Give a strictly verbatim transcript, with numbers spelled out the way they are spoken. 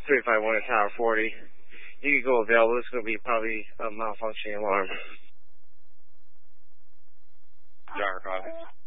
three five one at Tower forty. You can go available. It's going to be probably a malfunctioning alarm. Jar, copy.